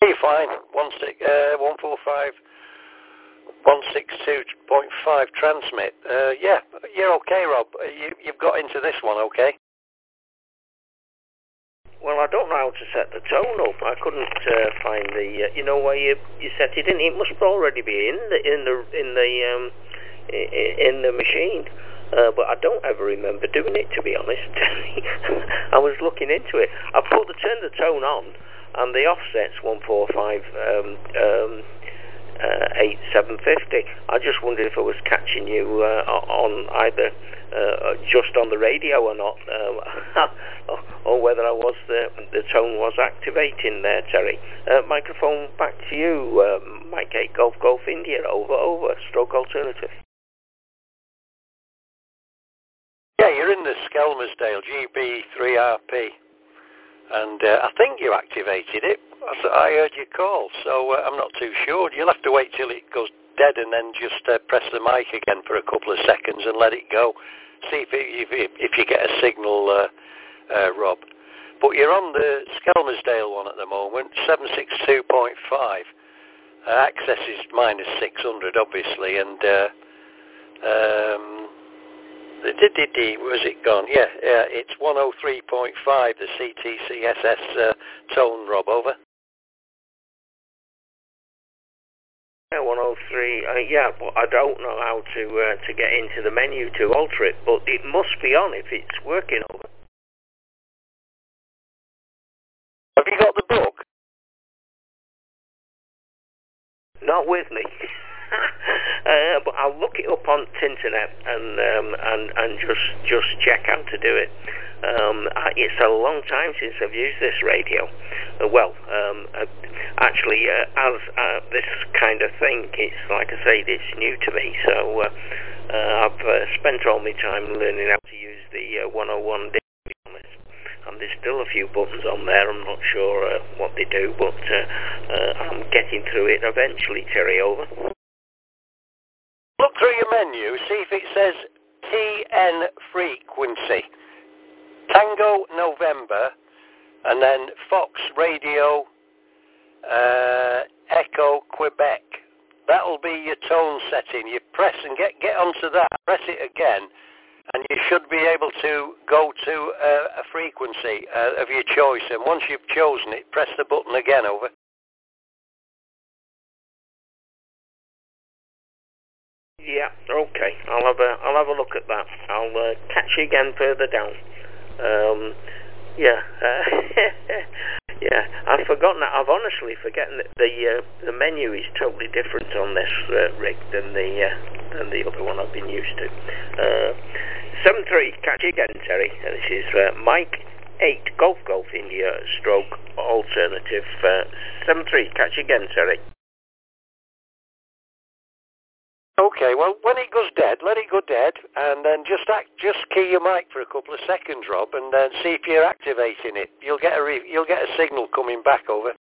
You're fine. 145, 162.5 transmit. Yeah, you're okay, Rob. You've got into this one, okay? Well, I don't know how to set the tone up. I couldn't find the, where you set it in. It must already be in the machine. But I don't ever remember doing it, to be honest. I was looking into it. I turned the tone on, and the offset's 145 8750. I just wondered if I was catching you on either just on the radio or not, or whether the tone was activating there, Terry. Microphone back to you, Mike 8 Golf Golf India. Over. Stroke alternative. Yeah, you're in the Skelmersdale GB3RP, and I think you activated it. I heard you call, so I'm not too sure. You'll have to wait till it goes dead and then just press the mic again for a couple of seconds and let it go. See if you get a signal, Rob. But you're on the Skelmersdale one at the moment, 762.5. Access is minus 600, obviously, and where's it gone? Yeah, it's 103.5, the CTCSS tone, Rob, over. Yeah, 103, yeah, but I don't know how to get into the menu to alter it, but it must be on if it's working, over. Have you got the book? Not with me. But I'll look it up on the internet and just check how to do it. It's a long time since I've used this radio. Actually, as this kind of thing, it's like I say, it's new to me. So I've spent all my time learning how to use the 101D. And there's still a few buttons on there. I'm not sure what they do, but I'm getting through it eventually. Terry, over. Look through your menu, see if it says TN frequency. Tango November, and then Fox Radio Echo Quebec. That'll be your tone setting. You press and get onto that, press it again, and you should be able to go to a frequency of your choice. And once you've chosen it, press the button again, over. Yeah, okay. I'll have a look at that. I'll catch you again further down. Yeah, I've forgotten that. I've honestly forgotten that the menu is totally different on this rig than the other one I've been used to. 7-3. Catch you again, Terry. This is Mike 8 Golf Golf India stroke alternative 7-3. Catch you again, Terry. Okay, well, when it goes dead, let it go dead, and then just key your mic for a couple of seconds, Rob, and then see if you're activating it. You'll get a signal coming back, over.